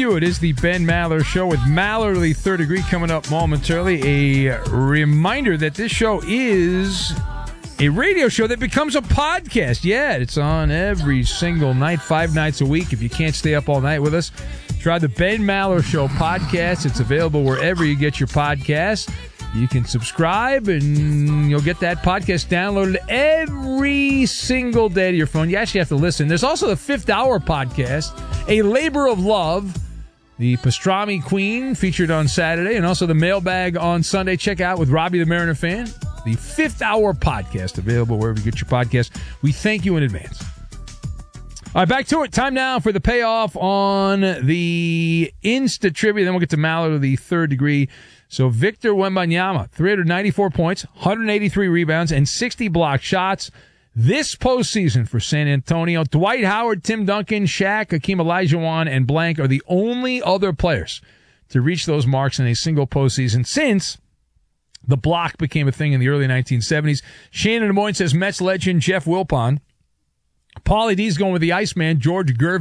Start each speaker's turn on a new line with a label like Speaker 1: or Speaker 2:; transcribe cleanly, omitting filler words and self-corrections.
Speaker 1: you. It is the Ben Maller Show with Mallerly Third Degree coming up momentarily. A reminder that this show is a radio show that becomes a podcast. Yeah, it's on every single night, 5 nights a week. If you can't stay up all night with us, try the Ben Maller Show podcast. It's available wherever you get your podcasts. You can subscribe, and you'll get that podcast downloaded every single day to your phone. You actually have to listen. There's also the Fifth Hour podcast, A Labor of Love, the Pastrami Queen featured on Saturday, and also the Mailbag on Sunday. Check out with Robbie the Mariner fan. The Fifth Hour podcast, available wherever you get your podcast. We thank you in advance. All right, back to it. Time now for the payoff on the Insta Trivia. Then we'll get to Mallerly Third Degree. So Victor Wembanyama, 394 points, 183 rebounds, and 60 block shots this postseason for San Antonio. Dwight Howard, Tim Duncan, Shaq, Hakeem Olajuwon, and Blank are the only other players to reach those marks in a single postseason since the block became a thing in the early 1970s. Shannon Des Moines says Mets legend Jeff Wilpon. Paulie D's going with the Iceman, George Gervin.